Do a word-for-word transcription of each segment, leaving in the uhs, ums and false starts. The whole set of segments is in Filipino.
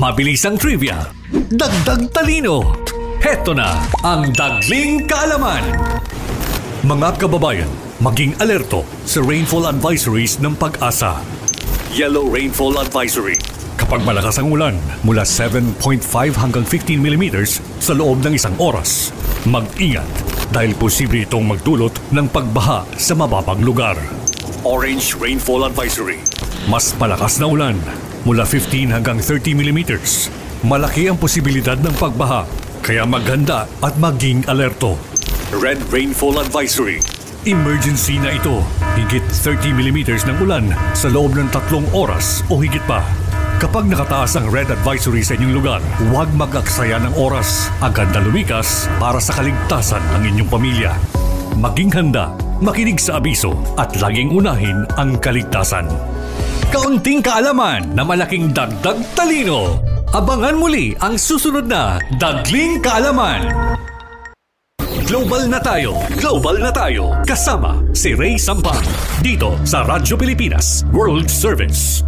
mabilisang trivia, dagdag talino. Heto na ang Dagling Kaalaman. Mga kababayan, maging alerto sa rainfall advisories ng Pag-asa. Yellow Rainfall Advisory. Kapag malakas ang ulan mula seven point five hanggang fifteen millimeters sa loob ng isang oras, mag-ingat dahil posible itong magdulot ng pagbaha sa mababang lugar. Orange Rainfall Advisory. Mas malakas na ulan mula fifteen hanggang thirty millimeters. Malaki ang posibilidad ng pagbaha, kaya maghanda at maging alerto. Red Rainfall Advisory. Emergency na ito. Higit thirty millimeters ng ulan sa loob ng tatlong oras o higit pa. Kapag nakataas ang red advisory sa inyong lugar, huwag mag-aksaya ng oras. Agad na lumikas para sa kaligtasan ng inyong pamilya. Maging handa, makinig sa abiso at laging unahin ang kaligtasan. Kaunting kaalaman na malaking dagdag talino. Abangan muli ang susunod na Dagling Kaalaman. Global na tayo, global na tayo. Kasama si Ray Sampang dito sa Radyo Pilipinas World Service.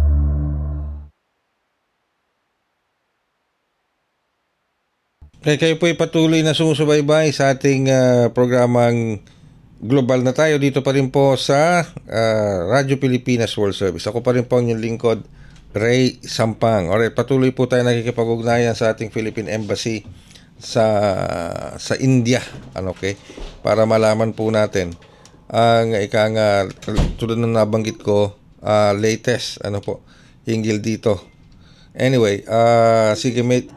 Kaya kayo po'y patuloy na sumusubaybay sa ating uh, programang Global na tayo dito pa rin po sa uh, Radyo Pilipinas World Service. Ako pa rin po ang inyong lingkod, Ray Sampang. Alright, patuloy po tayo nakikipag-ugnayan sa ating Philippine Embassy sa sa India, ano, okay? Para malaman po natin ang ika nga tulad ng nabanggit ko, uh, latest ano po hinggil dito. Anyway, uh, sige mate,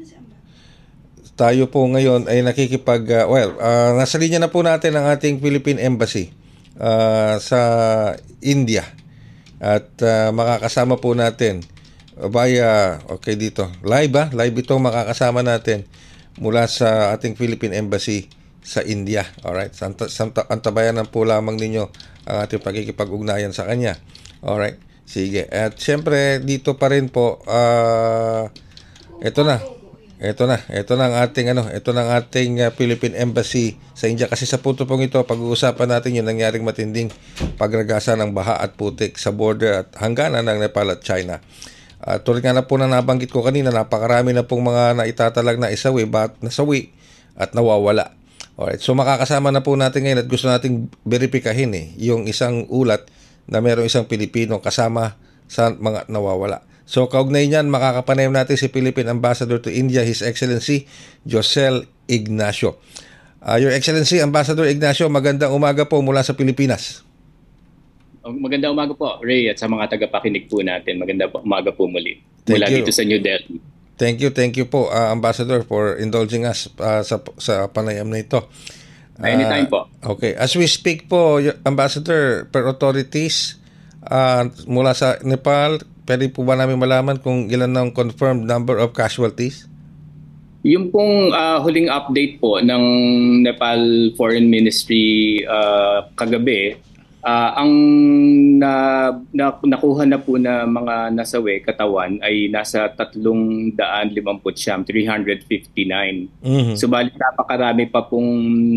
tayo po ngayon ay nakikipag uh, well, uh, nasa linya na po natin ang ating Philippine Embassy uh, sa India at uh, makakasama po natin via okay dito live ah, live ito makakasama natin mula sa ating Philippine Embassy sa India. Alright, santa, santa, antabayanan po lamang ninyo ang ating pagkikipag-ugnayan sa kanya. Alright, sige. At syempre dito pa rin po uh, ito na Ito na, ito na ang ating ano, ito na ang ating uh, Philippine Embassy sa India. Kasi sa punto pong ito, pag-uusapan natin yung nangyaring matinding pagragasa ng baha at putik sa border at hangganan ng Nepal at China. Uh, tulad nga na po na nabanggit ko kanina, napakarami na pong mga naitatalag na isawi, bat nasawi at nawawala. Alright, so makakasama na po natin ngayon at gusto nating verifikahin eh, yung isang ulat na mayroong isang Pilipino kasama sa mga nawawala. So kaugnay niyan, makakapanayam natin si Philippine Ambassador to India, His Excellency Josel Ignacio. Uh, Your Excellency, Ambassador Ignacio, magandang umaga po mula sa Pilipinas. Magandang umaga po, Ray, at sa mga tagapakinig po natin. Magandang umaga po muli mula dito sa New Delhi. Thank you, thank you po, uh, Ambassador, for indulging us uh, sa, sa panayam na ito. Uh, Anytime po. Okay, as we speak po, Ambassador, per authorities uh, mula sa Nepal, pwede po ba namin malaman kung ilan ng confirmed number of casualties? Yung pong uh, huling update po ng Nepal Foreign Ministry uh, kagabi, uh, ang na, na, nakuha na po na mga nasawi, katawan, ay nasa tatlong daan limamput siyam, three hundred fifty-nine. Mm-hmm. Subalit napakarami pa pong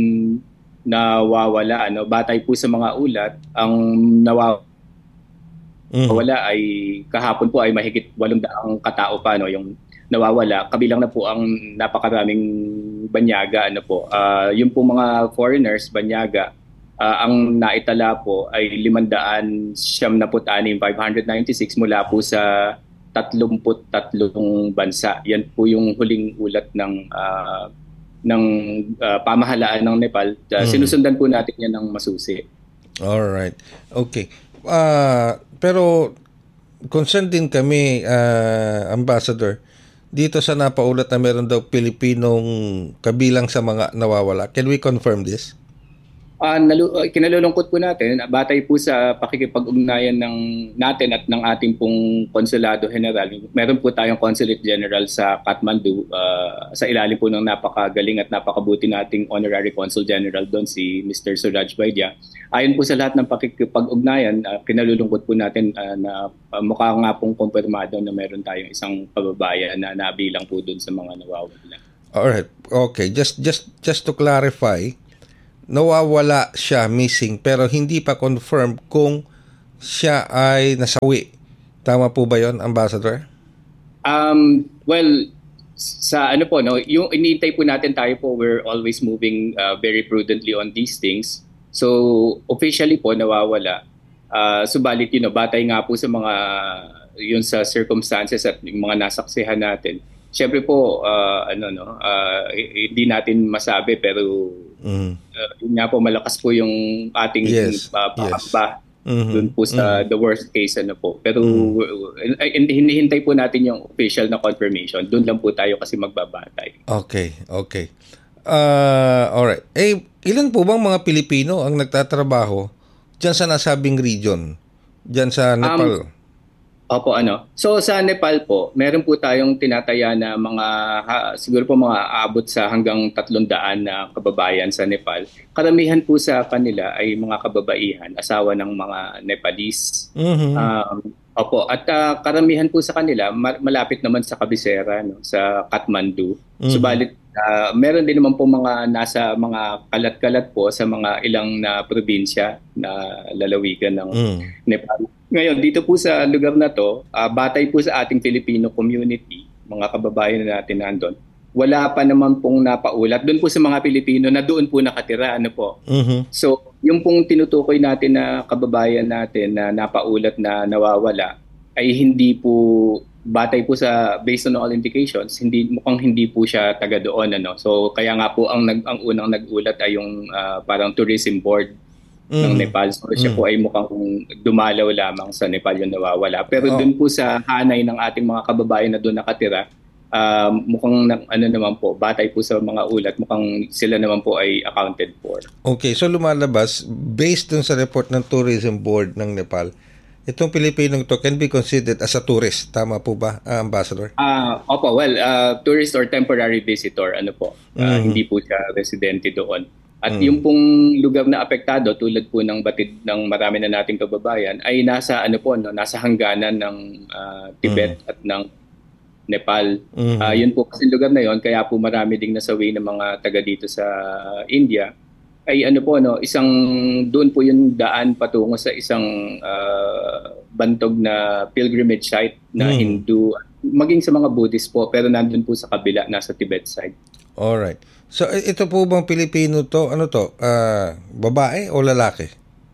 nawawala. Ano? Batay po sa mga ulat, ang nawawala Mm-hmm. wala ay kahapon po ay mahigit walong daang katao pa, no, yung nawawala, kabilang na po ang napakaraming banyaga, ano po. Uh, yung po mga foreigners banyaga, uh, ang naitala po ay limandaan siyam na put-anim, five hundred ninety-six mula po sa tatlumput tatlong bansa. Yan po yung huling ulat ng uh, ng uh, pamahalaan ng Nepal. Uh, mm-hmm. Sinusundan po natin yan ng masusi. All right. Okay. Uh, pero concerned din kami, uh, Ambassador, dito sa napaulat na meron daw Pilipinong kabilang sa mga nawawala. Can we confirm this? Uh, nalu- uh, kinalulungkot po natin, batay po sa pakikipag-ugnayan ng natin at ng ating pong Konsulado General. Meron po tayong Consulate General sa Kathmandu, uh, sa ilalim po ng napakagaling at napakabuti nating Honorary Consul General doon, si Mister Suraj Vaidya. Ayon po sa lahat ng pakikipag-ugnayan, uh, kinalulungkot po natin uh, na uh, mukha nga pong kumpirmado na meron tayong isang kababayan na nabilang po doon sa mga nawawala. Alright, okay. Just, just, just to clarify, nawawala siya, missing, pero hindi pa confirm kung siya ay nasawi. Tama po ba yon, Ambassador? Um, well, sa ano po, no, yung iniintay po natin tayo po, we're always moving uh, very prudently on these things. So, officially po, nawawala. Uh, subalit, you know, batay nga po sa mga, yun sa circumstances at yung mga nasaksihan natin. Siyempre po, uh, ano, no, uh, hindi natin masabi, pero mm. uh, yun nga po, malakas po yung ating yes. uh, yes. pa, mm-hmm. dun po sa mm-hmm. the worst case, ano po. Pero mm. hinihintay po natin yung official na confirmation. Dun lang po tayo kasi magbabatay. Okay, okay. Uh, alright. Eh, ilan po bang mga Pilipino ang nagtatrabaho dyan sa nasabing region? Dyan sa Nepal? Um, Opo, ano. So sa Nepal po, meron po tayong tinataya na mga, ha, siguro po mga aabot sa hanggang tatlong daan na kababayan sa Nepal. Karamihan po sa kanila ay mga kababaihan, asawa ng mga Nepalese. Mm-hmm. Um, opo, at uh, karamihan po sa kanila, malapit naman sa kabisera, no, sa Kathmandu. Mm-hmm. Subalit, uh, meron din naman po mga nasa mga kalat-kalat po sa mga ilang na probinsya na lalawigan ng mm. Nepal. Ngayon, dito po sa lugar na to, uh, batay po sa ating Filipino community, mga kababayan natin nandun, wala pa naman pong napaulat. Doon po sa mga Pilipino na doon po nakatira. Ano po? Mm-hmm. So, yung pong tinutukoy natin na kababayan natin na napaulat na nawawala, ay hindi po, batay po sa, based on all indications, hindi, mukhang hindi po siya taga doon. Ano? So, kaya nga po ang, nag, ang unang nag-ulat ay yung uh, parang tourism board Mm. ng Nepal. So siya mm. po ay mukhang dumalaw lamang sa Nepal yung nawawala. Pero oh. dun po sa hanay ng ating mga kababayan na doon nakatira, uh, mukhang ano naman po, batay po sa mga ulat, mukhang sila naman po ay accounted for. Okay, so lumalabas, based dun sa report ng Tourism Board ng Nepal, itong Pilipinong to can be considered as a tourist. Tama po ba, uh, Ambassador? Uh, opo, well, uh, tourist or temporary visitor, ano po. Uh, mm-hmm. Hindi po siya residente doon. At mm. yung pong lugar na apektado tulad po ng batid ng marami na nating kababayan ay nasa ano po no, nasa hangganan ng uh, Tibet mm. at ng Nepal. Mm. Uh, yun po kasi lugar na yon, kaya po marami ding nasawi ng mga taga dito sa India. Ay ano po no, isang doon po yung daan patungo sa isang uh, bantog na pilgrimage site na mm. Hindu, maging sa mga Buddhist po, pero nandun po sa kabila, nasa Tibet side. Alright. So ito po bang Pilipino to, ano to, uh, babae o lalaki?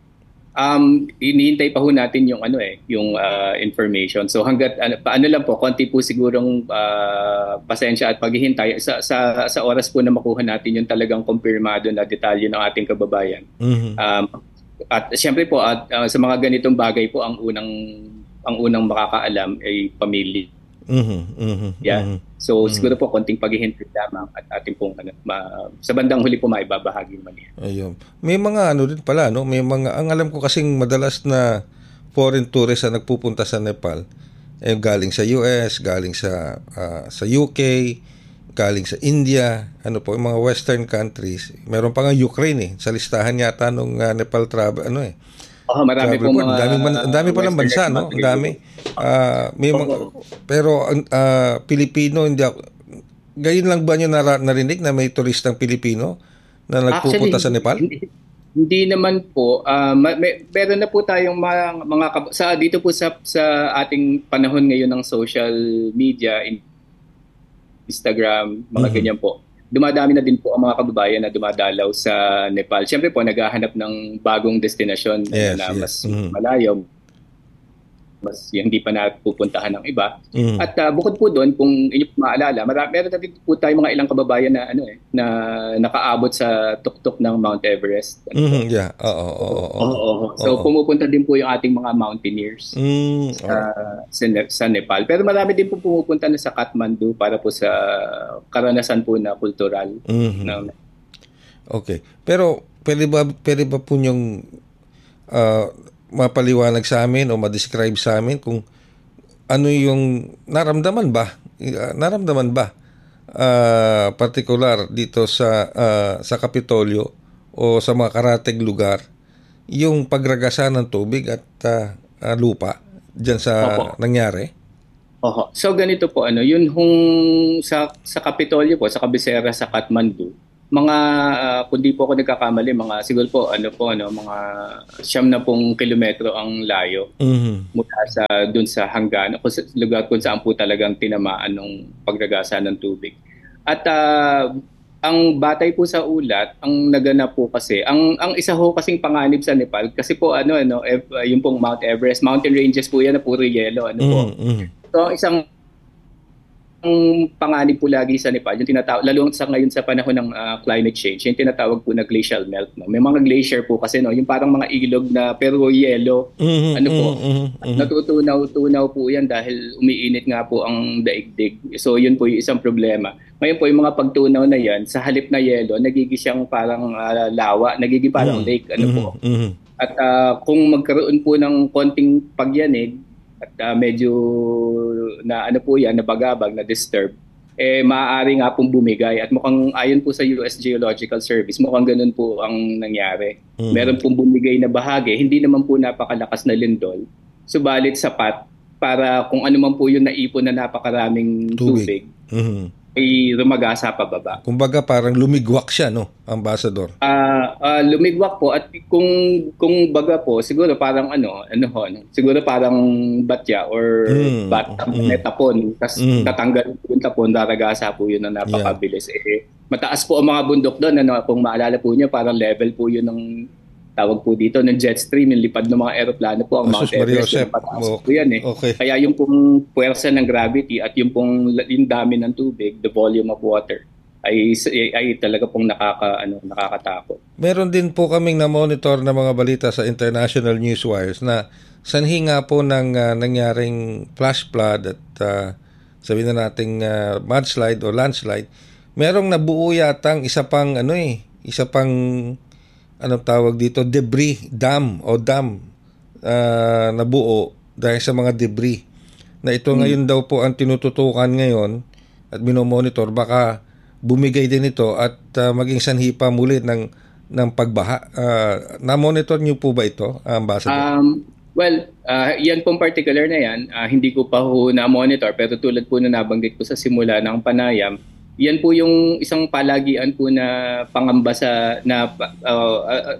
Um, inihintay pa ho natin yung ano eh, yung uh, information. So hangga't ano, paano lang po, konti po sigurong uh, pasensya at paghihintay sa sa sa oras po na makuha natin yung talagang kumpirmado na detalye ng ating kababayan. Mm-hmm. Um, at siyempre po at uh, sa mga ganitong bagay po ang unang ang unang makakaalam ay pamilya. Mm-hmm, mm-hmm, yeah. Mm-hmm, so mm-hmm. siguro po konting paghihintay lamang at ating pong ano, ma, sa bandang huli po maibabahagi man yan. Ayun. May mga ano din pala no, may mga ang alam ko kasing madalas na foreign tourists na nagpupunta sa Nepal eh galing sa U S, galing sa uh, sa U K, galing sa India, ano po, yung mga western countries. Meron pa nga Ukraine eh, sa listahan yata nung uh, Nepal travel ano eh. Oh, marami po mga dami man, dami pa lang bansa no, ang dami. Uh, may mga, pero ang uh, Pilipino hindi ako, gayon lang ba niyo nar- narinig na may turistang Pilipino na nagpupunta Actually, sa Nepal? Hindi, hindi naman po. Uh, may, meron na po tayong mga, mga sa dito po sa sa ating panahon ngayon ng social media, Instagram, mga mm-hmm. ganyan po. Dumadami na din po ang mga kababayan na dumadalaw sa Nepal. Siyempre po, naghahanap ng bagong destinasyon yes, na mas yes. mm-hmm. malayo, mas hindi pa napupuntahan ng iba. Mm-hmm. At uh, bukod po doon, kung inyo po maalala, marami, meron na din po tayo mga ilang kababayan na ano eh, na nakaabot sa tuktok ng Mount Everest. Mm-hmm. Yeah, oo, oo, oo. So pumupunta din po yung ating mga mountaineers mm-hmm. sa, sa, sa Nepal. Pero marami din po pumupunta na sa Kathmandu para po sa karanasan po na kultural. Mm-hmm. Na, okay. Pero pwede ba, pwede ba po yung uh, mapaliwanag sa amin o ma-describe sa amin kung ano yung naramdaman ba uh, naramdaman ba uh, particular dito sa uh, sa Kapitolyo o sa mga karatig lugar yung pagragasa ng tubig at uh, uh, lupa diyan sa Opo. nangyari? Oho. So ganito po ano, yun hung sa sa Kapitolyo po, sa kabisera sa Kathmandu, mga uh, kung di po ako nagkakamali, mga siguro po ano po ano mga siyam na pong kilometro ang layo Mhm. mula sa dun sa hangganan kung sa lugar kung saan po talagang tinamaan ng pagragasa ng tubig. At uh, ang batay po sa ulat, ang naganap po kasi, ang ang isa ho kasing panganib sa Nepal kasi po ano ano eh, yung pong Mount Everest, mountain ranges po yan na puro yelo, ano po. Mhm. Mhm. So isang ang panganib po lagi sa Nepal, yung tinatawag, lalo sa ngayon sa panahon ng uh, climate change, yung tinatawag po na glacial melt. No? May mga glacier po kasi, no? Yung parang mga ilog na pero yelo, Mhm. ano po, Mhm. Mhm. natutunaw-tunaw po yan dahil umiinit nga po ang daigdig. So yun po yung isang problema. Ngayon po yung mga pagtunaw na yan, sa halip na yelo, nagiging siyang parang uh, lawa, nagiging parang Mhm. lake. Ano po. Mhm. At uh, kung magkaroon po ng konting pagyanig, at uh, medyo na ano po yan, nabagabag, na disturb, eh maaari nga pong bumigay. At mukhang ayon po sa U S Geological Service, mukhang ganun po ang nangyari. Mm. Meron pong bumigay na bahagi, hindi naman po napakalakas na lindol, subalit sapat para kung ano man po yung naipon na napakaraming Tubig. tubig, Mhm. ay rumagasa pababa. Kumbaga parang lumigwak siya, no, Ambassador? Ah, ah, lumigwak po at kung kung baga po siguro parang ano ano ho, ano, siguro parang batya or Mm, bat mm. na tapon tas Mm. tatanggal yung tapon, daragasa po yun na napakabilis. Eh mataas po ang mga bundok doon, ano, kung maalala po niyo parang level po yun ng tawag po dito ng jet stream, yung lipad ng mga eroplano po, ang Mount Asus Maria Everest, Josep. yung pataas Oh, po yan eh. okay. Kaya yung pong puwersa ng gravity at yung pong yung dami ng tubig, the volume of water, ay ay, ay talaga pong nakaka ano nakakatakot. Meron din po kaming na-monitor na mga balita sa international news wires na sanhi nga po ng uh, nangyaring flash flood at uh, sabihin na nating uh, mudslide o landslide. Merong nabuo yatang isa pang ano eh, isa pang anong tawag dito, debris dam o dam uh, nabuo dahil sa mga debris. Na ito hmm. ngayon daw po ang tinututukan ngayon at minomonitor, baka bumigay din ito at uh, maging sanhi pa muli ng ng pagbaha. Uh, na-monitor niyo po ba ito, Ambassador? Um, well, uh, yan pong particular na yan, uh, hindi ko pa ho na-monitor, pero tulad po na nabanggit ko sa simula ng panayam, yan po yung isang palagian po na pangamba sa na uh, uh,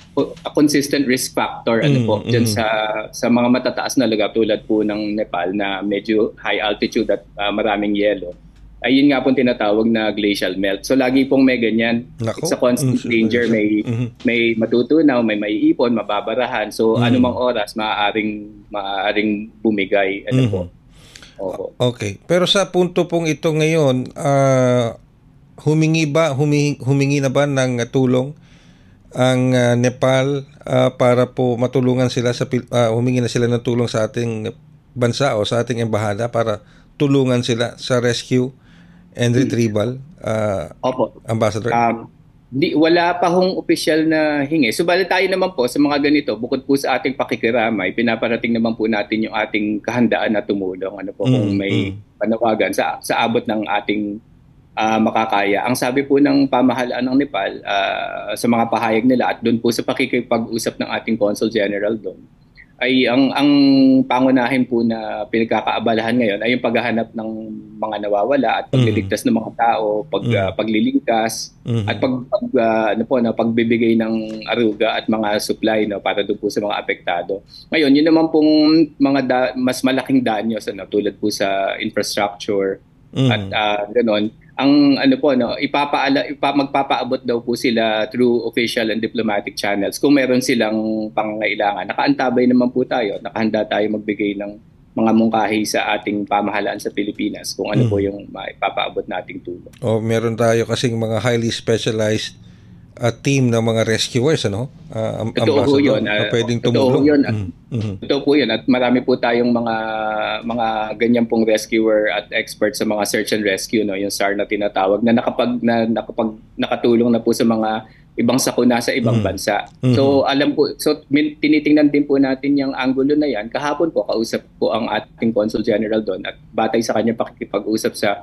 a consistent risk factor ano mm, po mm. dyan sa sa mga matataas na lugar tulad po ng Nepal na medyo high altitude at uh, maraming yelo. Ayun nga pong tinatawag na glacial melt. So lagi pong may ganyan. Nako. It's a constant Mm, danger. May mhm. may matutunaw, may maiipon, mababarahan. So Mm. anumang oras maaaring maaaring bumigay ano po. Mhm. Opo. Okay. Pero sa punto pong ito ngayon, uh, humingi ba humingi, humingi na ba ng tulong ang uh, Nepal uh, para po matulungan sila sa uh, humingi na sila ng tulong sa ating bansa o sa ating embahada para tulungan sila sa rescue and retrieval, uh, Opo. Ambassador? Um, di, wala pa hong opisyal na hingi. Subalit tayo naman po sa mga ganito, bukod po sa ating pakikiramay, pinaparating naman po natin yung ating kahandaan na tumulong. Ano po, Mm, kung may mm. panawagan sa, sa abot ng ating uh, makakaya. Ang sabi po ng pamahalaan ng Nepal uh, sa mga pahayag nila at doon po sa pakikipag-usap ng ating Consul General doon, ay ang ang pangunahin po na pinagkakaabalahan ngayon ay yung paghahanap ng mga nawawala at pagliligtas ng mga tao, pag Mm. uh, paglilingkas Mhm. at pag, pag uh, ano po na pagbibigay ng aruga at mga supply no para doon po sa mga apektado. Ngayon, yun naman pong mga da- mas malaking danyos ano tulad po sa infrastructure Mhm. at uh, ganoon. Ang ano po no, ipapaala ipa, magpapaabot daw po sila through official and diplomatic channels kung meron silang pangangailangan. Nakaantabay naman po tayo, nakahanda tayo magbigay ng mga mungkahi sa ating pamahalaan sa Pilipinas kung ano Mm. po yung maipapaabot nating tulong. O meron tayo kasing mga highly specialized uh, team ng mga rescuers, ano? Uh, am- Totoo Ambassador, yun, na ah, pwedeng totoo tumulong. yun, ah. Mhm. Mhm. Totoo po yun at marami po tayong mga mga ganyan pong rescuer at expert sa mga search and rescue no, yung S A R na tinatawag na nakapag na nakapag nakatulong na po sa mga ibang sakuna sa ibang Mm. bansa. Mhm. So alam po so min, tinitingnan din po natin yung angulo na yan. Kahapon po kausap po ang ating Consul General doon at batay sa kanyang pakikipag-usap sa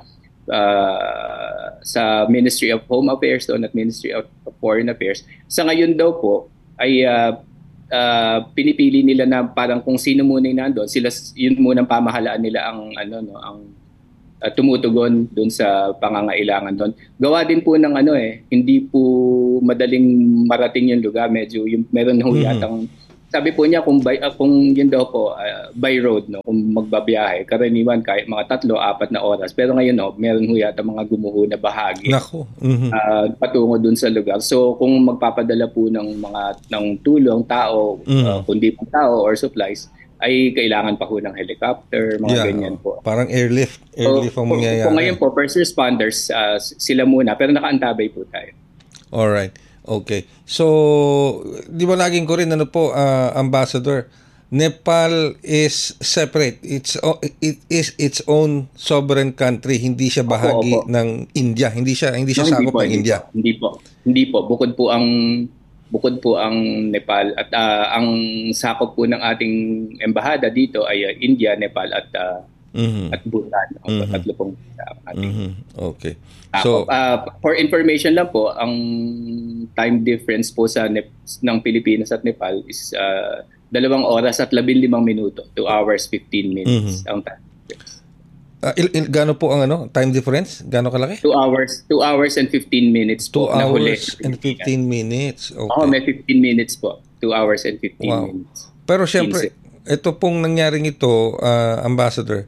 uh, sa Ministry of Home Affairs doon at Ministry of Foreign Affairs. Sa ngayon daw po ay uh, uh, pinipili nila na parang kung sino muna yung nandoon, sila yun muna ang pamahalaan nila ang ano no ang uh, tumutugon doon sa pangangailangan doon. Gawa din po ng ano eh, hindi po madaling marating yung lugar. Medyo yung meron ho Mhm. yatang, sabi po niya kung by, uh, kung yun daw po uh, by road, no, kung magbabiyahe, karaniwan kahit mga tatlo, apat na oras. Pero ngayon no, meron ho yata mga gumuho na bahagi Nako. Mhm. uh, patungo dun sa lugar. So kung magpapadala po ng mga ng tulong tao, Mhm. uh, kundi po tao or supplies, ay kailangan pa po ng helicopter, mga Yeah, ganyan po. parang airlift. Airlift ang So, kung- mangyayari. Kung ngayon po, first responders, uh, sila muna, pero nakaantabay po tayo. Alright. Okay. So, di ba laging ko rin, ano po, ah, Ambassador, Nepal is separate. It's o- it is its own sovereign country. Hindi siya bahagi opo. ng India. Hindi siya hindi siya No, sakop ng hindi India. Po, hindi po. Hindi po. Bukod po ang bukod po ang Nepal at ah, ang sakop po ng ating embahada dito ay ah, India, Nepal at ah, Mhm. at Bhutan. Ang Mhm. tatlo pong ah, ating Mhm. Okay. So, So, uh, for information lang po, ang time difference po sa Nep- ng Pilipinas at Nepal is uh, dalawang oras at labing limang minuto. two hours, fifteen minutes ang time difference. ah, il, il, gaano po ang ano, time difference? Gaano kalaki? two hours, two hours and fifteen minutes two po. na huli. hours and fifteen minutes. Okay. Oo, may fifteen minutes po. two hours and fifteen Wow. minutes. Pero syempre, ito pong nangyaring ito, ah, Ambassador,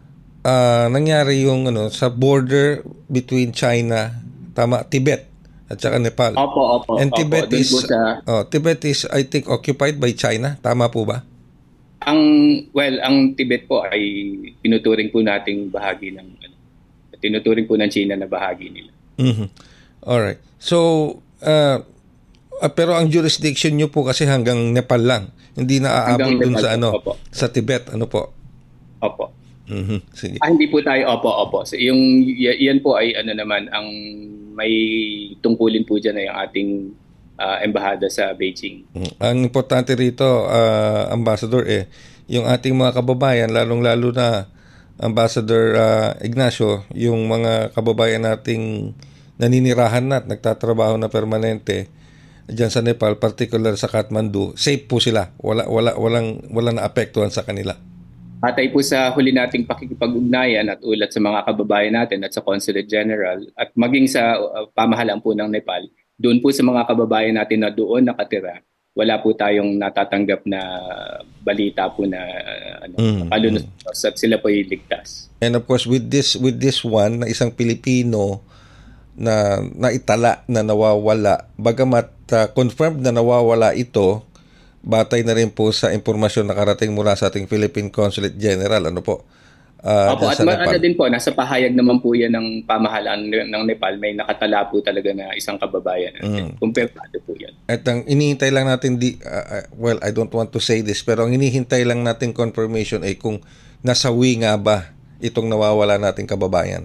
ah, nangyari yung ano sa border between China, tama, Tibet at saka Nepal. Opo, opo. And opo. Tibet Dun is po sa, oh, Tibet is I think occupied by China, tama po ba? ang, well, ang Tibet po ay tinuturing po nating bahagi ng, ano, tinuturing po ng China na bahagi nila. Mhm. All right. So, ah, ah, pero ang jurisdiction nyo po kasi hanggang Nepal lang. Hindi na aabot Hanggang dun Nepal sa po, ano, opo. sa Tibet, ano po? Opo. Mhm. Sige. Ah, hindi po tayo, opo, opo. So, yung, y- yan po ay ano naman, ang may tungkulin po dyan ay ang ating ah, embahada sa Beijing. Mm. Ang importante rito, ah, Ambassador, eh, yung ating mga kababayan, lalong-lalo na Ambassador ah, Ignacio, yung mga kababayan nating naninirahan na at nagtatrabaho na permanente diyan sa Nepal, particular sa Kathmandu, safe po sila. Wala wala walang walang naapektuhan sa kanila. Patay po sa huli nating pakikipag-ugnayan at ulat sa mga kababayan natin at sa Consulate General at maging sa uh, pamahalaan po ng Nepal, doon po sa mga kababayan natin na doon nakatira, wala po tayong natatanggap na balita po na uh, ano, Mm, palunos at sila po ay ligtas. And of course, with this with this one na isang Pilipino na naitala na nawawala, bagamat uh, confirmed na nawawala ito, batay na rin po sa impormasyon na karating mula sa ating Philippine Consulate General, ano po? Uh, Opo, dyan at sa ma- Nepal. ano din po, nasa pahayag naman po yan ng pamahalaan ng ng Nepal, may nakatala po talaga na isang kababayan natin. Mm. Kumpirmado po yan. At ang inihintay lang natin, di, uh, uh, well, I don't want to say this, pero ang inihintay lang natin confirmation ay kung nasawi nga ba itong nawawala nating kababayan.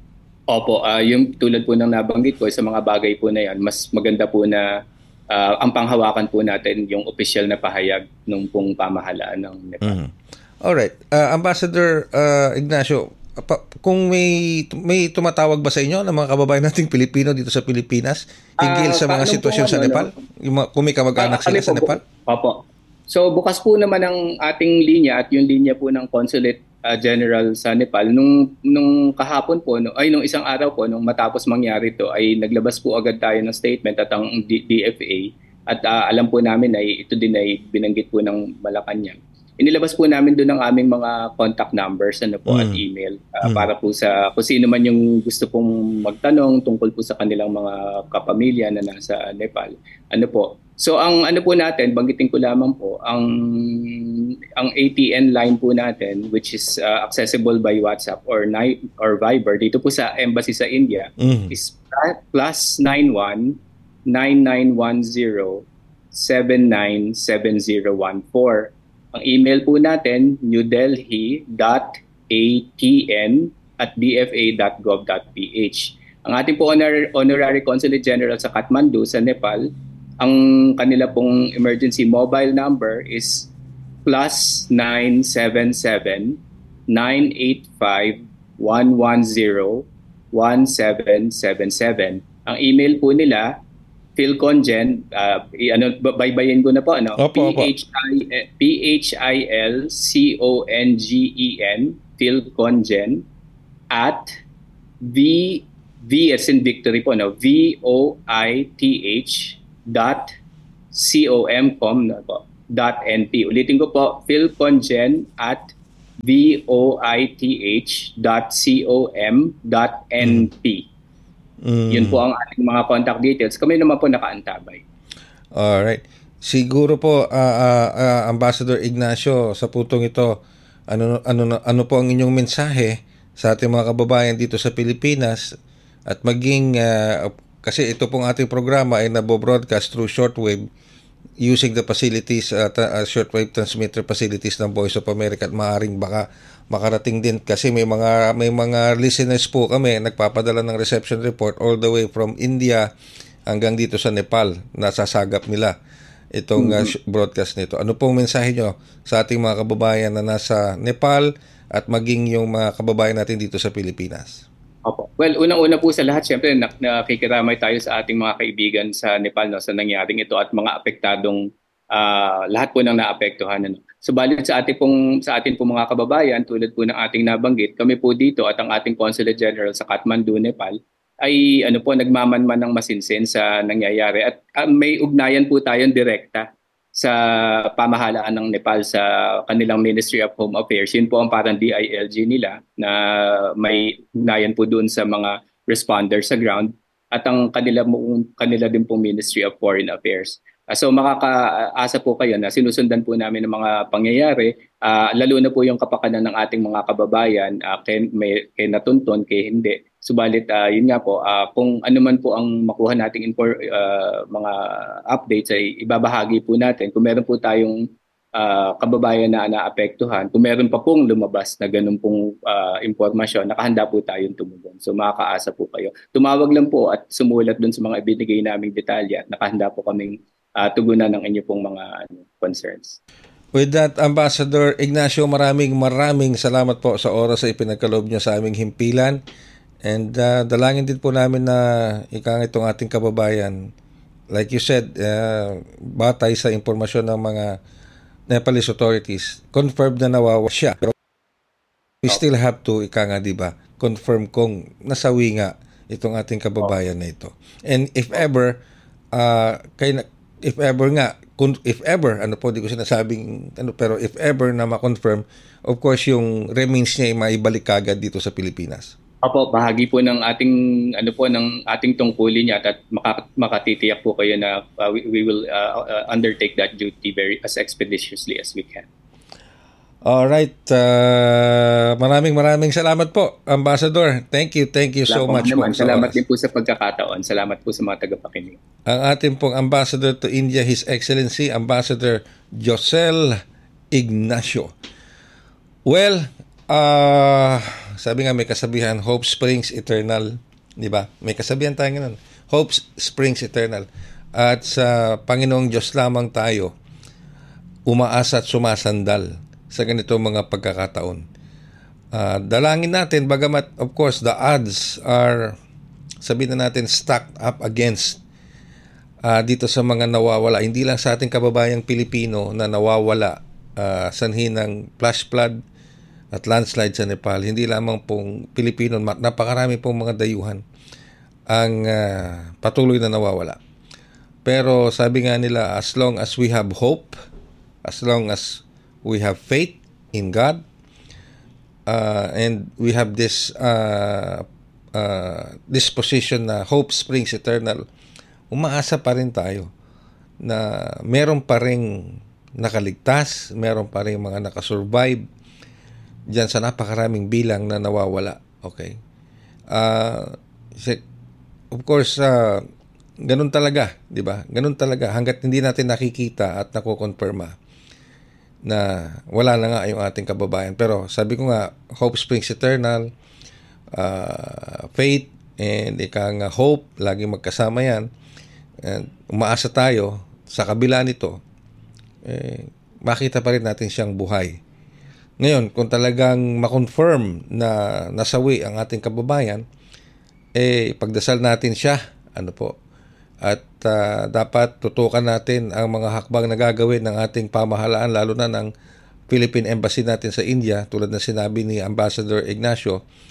Opo, ah, yung tulad po ng nabanggit ko, sa mga bagay po na yan, mas maganda po na ah, ang panghawakan po natin yung opisyal na pahayag ng pong pamahalaan ng Nepal. Mhm. Alright. Uh, Ambassador uh, Ignacio, pa, kung may may tumatawag ba sa inyo ng mga kababayan nating Pilipino dito sa Pilipinas hinggil Ah, sa mga paano sitwasyon po, sa ano, Nepal? Yung mga, kung may kamag-anak Ah, sila kami sa po, Nepal? Opo. So bukas po naman ang ating linya at yung linya po ng Consulate ah, General sa Nepal. Nung nung kahapon po, no, ay nung isang araw po, nung matapos mangyari to, ay naglabas po agad tayo ng statement at ang D- DFA at ah, alam po namin ay ito din ay binanggit po ng Malacanang. Inilabas po namin doon ang aming mga contact numbers ano po, at Mm. email ah, Mm. para po sa kung sino man yung gusto pong magtanong tungkol po sa kanilang mga kapamilya na nasa Nepal. Ano po? So ang ano po natin, banggitin ko lamang po, ang ang A T N line po natin, which is ah, accessible by WhatsApp or ni- or Viber dito po sa embassy sa India, Mhm. is plus nine one nine nine one zero seven nine seven zero one four. Ang email po natin, newdelhi dot a t n at d f a dot gov dot p h. Ang ating po honor, honorary consulate general sa Kathmandu sa Nepal, ang kanila pong emergency mobile number is plus nine seven seven nine eight five one one zero one seven seven seven. Ang email po nila, Philcongen, uh, i- ano, ba- baybayin ko na po, ano? Opo, opo. P H I P H I L C O N G E N, Philcongen at v v as in victory po, no, v o i t h dot com com no po, dot n p. Ulitin ko po, philcongen at v o i t h dot com dot n p. Mm. Yun po ang ating mga contact details. Kami naman po nakaantabay. Alright. Siguro po, uh, uh, uh, Ambassador Ignacio, sa putong ito, ano, ano, ano po ang inyong mensahe sa ating mga kababayan dito sa Pilipinas at maging, uh, kasi ito pong ating programa ay nabo-broadcast through shortwave using the facilities, uh, uh, shortwave transmitter facilities ng Voice of America at maaaring baka makarating din kasi may mga may mga listeners po kami nagpapadala ng reception report all the way from India hanggang dito sa Nepal, nasasagap nila itong mm-hmm. uh, broadcast nito. Ano pong mensahe nyo sa ating mga kababayan na nasa Nepal at maging yung mga kababayan natin dito sa Pilipinas? Opo. Well, unang-una po sa lahat, syempre nakikiramay tayo sa ating mga kaibigan sa Nepal, no, sa nangyaring ito at mga apektadong uh, lahat po ng naapektuhan. Ano. Subalit sa ating pong sa ating pong mga kababayan, tulad po ng ating nabanggit, kami po dito at ang ating Consulate General sa Kathmandu, Nepal, ay ano po nagmamanman ng masinsin sa nangyayari at uh, may ugnayan po tayong direkta sa pamahalaan ng Nepal sa kanilang Ministry of Home Affairs. Yun po ang parang D I L G nila na may ugnayan po doon sa mga responders sa ground at ang kanila, kanila din po Ministry of Foreign Affairs. Uh, so makakaasa po kayo na sinusundan po namin ng mga pangyayari, uh, lalo na po yung kapakanan ng ating mga kababayan, uh, kay, may, kay natuntun, kay hindi. Subalit, uh, yun nga po, uh, kung ano man po ang makuha nating info, uh, mga updates ay ibabahagi po natin. Kung meron po tayong uh, kababayan na naapektuhan, kung meron pa pong lumabas na ganun pong uh, impormasyon, nakahanda po tayong tumugon. So makakaasa po kayo. Tumawag lang po at sumulat dun sa mga ibinigay naming detalye at nakahanda po kaming uh, tugunan ng inyo pong mga ano, concerns. With that, Ambassador Ignacio, maraming maraming salamat po sa oras sa ipinagkaloob niyo sa aming himpilan. And uh, dalangin din po namin na ikang itong ating kababayan, like you said, uh, batay sa impormasyon ng mga Nepalese authorities, confirmed na nawawa siya. Pero we still have to, ika nga, diba, confirm kung nasawi nga itong ating kababayan na ito. And if ever, uh, kay, if ever nga, if ever, ano po, di ko sinasabing, ano, pero if ever na ma-confirm, of course, yung remains niya ay maibalik kagad dito sa Pilipinas. Opo, bahagi po ng ating ano po ng ating tungkulin niya at maka, makatitiyak po kayo na uh, we, we will uh, uh, undertake that duty very as expeditiously as we can. All right, uh, maraming maraming salamat po, Ambassador. Thank you, thank you so much po. Salamat din po sa pagkakataon. Salamat po sa mga tagapakinig. Ang ating pong Ambassador to India, His Excellency Ambassador Josel Ignacio. Well, uh, sabi nga may kasabihan, hope springs eternal, di ba? May kasabihan tayo ngayon, hope springs eternal. At sa Panginoong Diyos lamang tayo umaasa at sumasandal sa ganito mga pagkakataon. Uh, dalangin natin, bagamat of course the odds are, sabihin na natin, stacked up against uh, dito sa mga nawawala. Hindi lang sa ating kababayang Pilipino na nawawala uh, sanhi ng flash flood at landslide sa Nepal, hindi lamang pong Pilipino, napakarami pong mga dayuhan ang uh, patuloy na nawawala. Pero sabi nga nila, as long as we have hope, as long as we have faith in God, uh, and we have this uh, uh, disposition na hope springs eternal, umaasa pa rin tayo na meron pa rin nakaligtas, meron pa rin mga nakasurvive diyan sa napakaraming bilang na nawawala. Okay? Uh, of course, uh, ganun talaga, di ba? Ganun talaga. Hanggat hindi natin nakikita at nakukonfirma na wala na nga yung ating kababayan. Pero sabi ko nga, hope springs eternal, uh, faith, and ika nga hope, laging magkasama yan. And umaasa tayo, sa kabila nito, eh, makita pa rin natin siyang buhay. Ngayon, kung talagang makonfirm na nasawi ang ating kababayan, eh, pagdasal natin siya, ano po, at uh, dapat tutukan natin ang mga hakbang na gagawin ng ating pamahalaan, lalo na ng Philippine Embassy natin sa India, tulad na sinabi ni Ambassador Ignacio,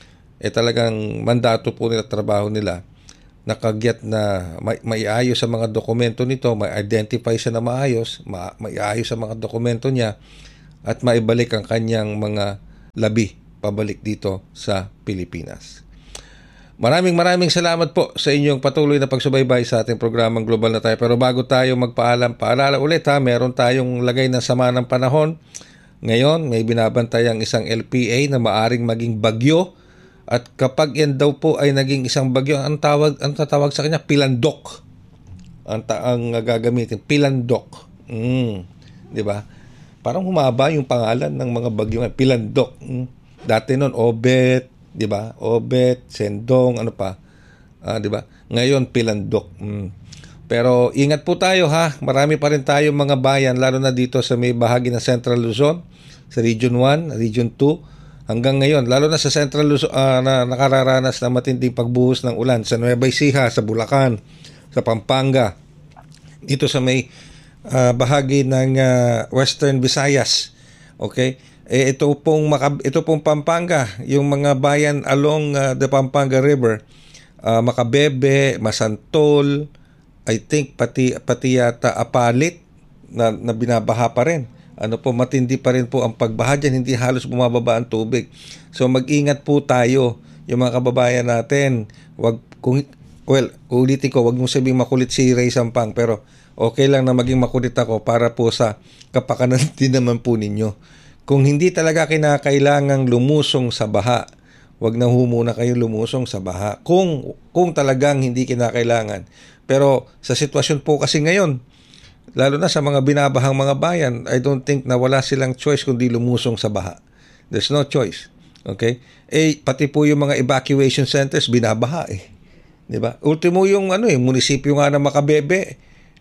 eh talagang mandato po nila, trabaho nila, nakagyat na may, maiayos sa mga dokumento nito, may identify siya na maayos, ma, maiayos sa mga dokumento niya, at maibalik ang kanyang mga labi pabalik dito sa Pilipinas. Maraming maraming salamat po sa inyong patuloy na pagsubaybay sa ating programang Global na Tayo. Pero bago tayo magpaalam, paalala ulit ha, meron tayong lagay ng sama ng panahon. Ngayon, may binabantay ang isang L P A na maaring maging bagyo. At kapag yan daw po ay naging isang bagyo, ang tawag, ang tatawag sa kanya, pilandok. Ang, ta- ang gagamitin, pilandok. Mm, di ba? Parang humaba yung pangalan ng mga bagyo, pilandok. Mm. Dati noon, Obet, di ba? Obet, Sendong, ano pa? Ah, di ba? Ngayon, pilandok. Mm. Pero ingat po tayo ha. Marami pa rin tayo mga bayan, lalo na dito sa may bahagi ng Central Luzon, sa Region one, Region two, hanggang ngayon, lalo na sa Central Luzon, uh, na nakararanas na matinding pagbuhos ng ulan sa Nueva Ecija, sa Bulacan, sa Pampanga, dito sa may uh, bahagi ng uh, Western Visayas. Okay? Eh, ito pong Macab- ito pong Pampanga, yung mga bayan along uh, the Pampanga River, uh, Macabebe, Masantol, I think pati pati yata Apalit na, na binabaha pa rin. Ano po, matindi pa rin po ang pagbaha dyan, hindi halos bumababa ang tubig. So mag-ingat po tayo, yung mga kababayan natin. Wag, kung, well, ulitin ko, wag mong sabing makulit si Ray Sampang, pero okay lang na maging makulit ako para po sa kapakanan din naman po ninyo. Kung hindi talaga kinakailangang lumusong sa baha, wag na ho muna kayo lumusong sa baha. Kung, kung talagang hindi kinakailangan. Pero sa sitwasyon po kasi ngayon, lalo na sa mga binabahang mga bayan, I don't think na wala silang choice kundi lumusong sa baha. There's no choice. Okay? Eh, pati po yung mga evacuation centers, binabaha eh. Diba? Ultimo yung ano eh, munisipyo nga ng Macabebe,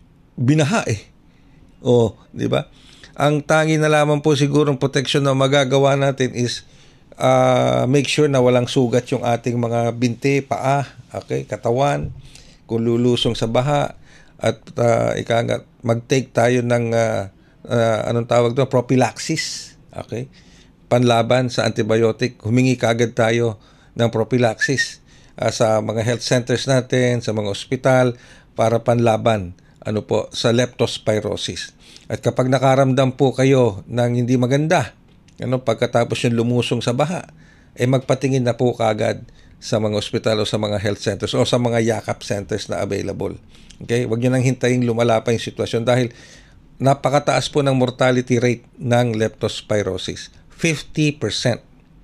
binaha eh. O, diba? Ang tangi na lamang po sigurong protection na magagawa natin is uh, make sure na walang sugat yung ating mga binti, paa, okay, katawan, kung lulusong sa baha. At uh, ika nga, mag-take tayo ng uh, uh, anong tawag doon, prophylaxis. Okay? Panlaban sa antibiotic. Humingi kaagad tayo ng prophylaxis uh, sa mga health centers natin, sa mga ospital, para panlaban ano po, sa leptospirosis. At kapag nakaramdam po kayo ng hindi maganda, ano, pagkatapos yung lumusong sa baha, eh magpatingin na po kaagad sa mga ospital o sa mga health centers o sa mga yakap centers na available. Okay? Huwag nyo nang hintayin lumala pa yung sitwasyon dahil napakataas po ng mortality rate ng leptospirosis. fifty percent.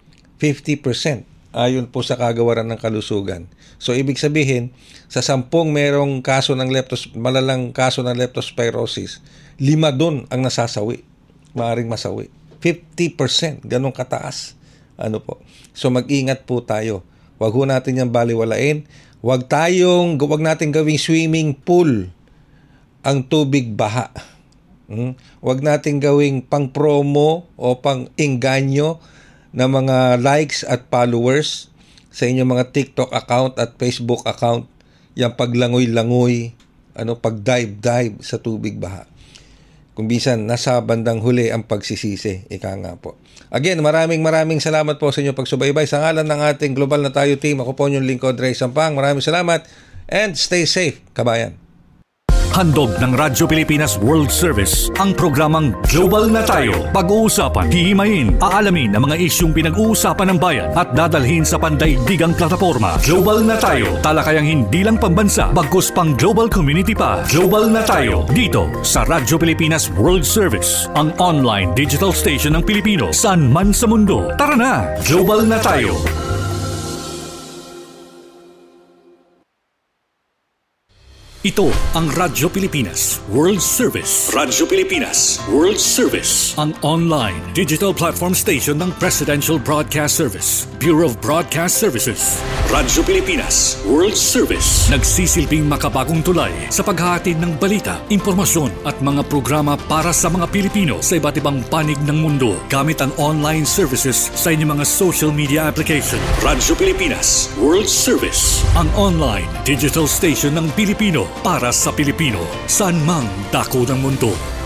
fifty percent ayon po sa kagawaran ng kalusugan. So, ibig sabihin, sa sampung merong kaso ng leptos, malalang kaso ng leptospirosis, lima dun ang nasasawi. Maaring masawi. fifty percent. Ganun kataas. Ano po? So, mag-ingat po tayo. Huwag ho natin yung baliwalain. Huwag tayong, huwag natin gawing swimming pool ang tubig baha. Hmm? Huwag natin gawing pang-promo o pang-inganyo na mga likes at followers sa inyong mga TikTok account at Facebook account. Yung paglangoy-langoy, ano, pag-dive-dive sa tubig baha. Kung bisan, nasa bandang huli ang pagsisisi. Ika nga po. Again, maraming maraming salamat po sa inyong pagsubaybay. Sa ngalan ng ating Global na Tayo team, ako po yung lingkod, Ray Sampang. Maraming salamat and stay safe, kabayan. Handog ng Radyo Pilipinas World Service ang programang Global na Tayo. Pag-uusapan, hihimayin, aalamin ang mga isyung pinag-uusapan ng bayan at dadalhin sa pandaigdigang plataforma. Global na Tayo, talakayang hindi lang pambansa, bagkus pang global community pa. Global na Tayo, dito sa Radyo Pilipinas World Service, ang online digital station ng Pilipino saan man sa mundo. Tara na, Global na Tayo. Ito ang Radyo Pilipinas World Service. Radyo Pilipinas World Service, ang online digital platform station ng Presidential Broadcast Service, Bureau of Broadcast Services. Radyo Pilipinas World Service, nagsisilbing makabagong tulay sa paghahatid ng balita, impormasyon at mga programa para sa mga Pilipino sa iba't ibang panig ng mundo gamit ang online services sa inyong mga social media application. Radyo Pilipinas World Service, ang online digital station ng Pilipino para sa Pilipino, saan mang dako ng mundo.